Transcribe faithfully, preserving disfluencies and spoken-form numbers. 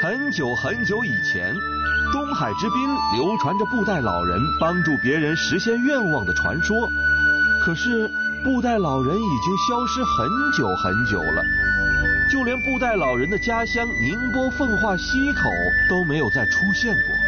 很久很久以前，东海之滨流传着布袋老人帮助别人实现愿望的传说。可是布袋老人已经消失很久很久了，就连布袋老人的家乡宁波奉化溪口都没有再出现过。